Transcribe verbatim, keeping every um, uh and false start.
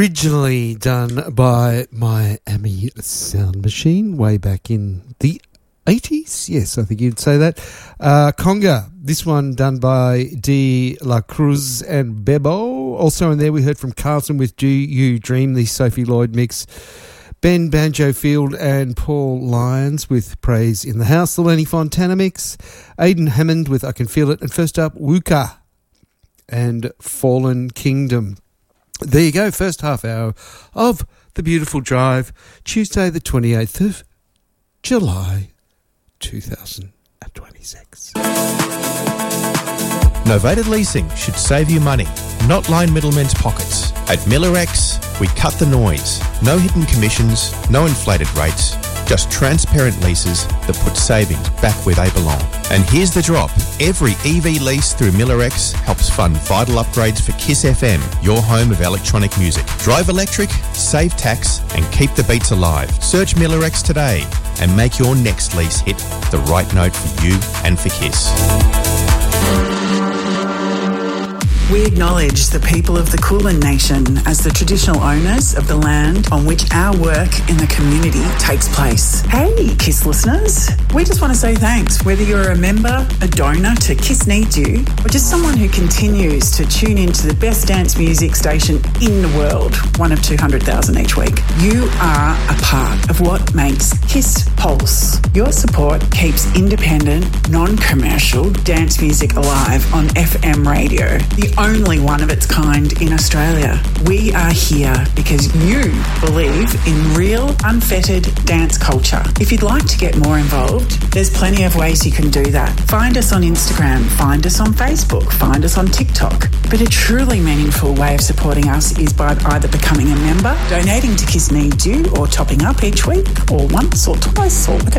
Originally done by Miami Sound Machine way back in the eighties. Yes, I think you'd say that. Uh, Conga, this one done by De La Cruz and Bebo. Also in there we heard from Carlson with Do You Dream, the Sophie Lloyd mix. Ben Banjofield and Paul Lyons with Praise in the House, the Lenny Fontana mix. Aidan Hammond with I Can Feel It. And first up, Wuka and Fallen Kingdom. There you go, first half hour of The Beautiful Drive, Tuesday the twenty-eighth of July two thousand twenty-six. Novated leasing should save you money, not line middlemen's pockets. At Millerex, we cut the noise. No hidden commissions, no inflated rates, just transparent leases that put savings back where they belong. And here's the drop. Every E V lease through Millerex helps fund vital upgrades for Kiss F M, your home of electronic music. Drive electric, save tax, and keep the beats alive. Search Millerex today and make your next lease hit the right note for you and for Kiss. We acknowledge the people of the Kulin Nation as the traditional owners of the land on which our work in the community takes place. Hey, KISS listeners, we just want to say thanks, whether you're a member, a donor to KISS Needs You, or just someone who continues to tune into the best dance music station in the world, one of two hundred thousand each week. You are a part of what makes KISS Pulse. Your support keeps independent, non-commercial dance music alive on F M radio, the only one of its kind in Australia. We are here because you believe in real, unfettered dance culture. If you'd like to get more involved, there's plenty of ways you can do that. Find us on Instagram, find us on Facebook, find us on TikTok. But a truly meaningful way of supporting us is by either becoming a member, donating to KISS Needs You, or topping up each week, or once or twice, or whatever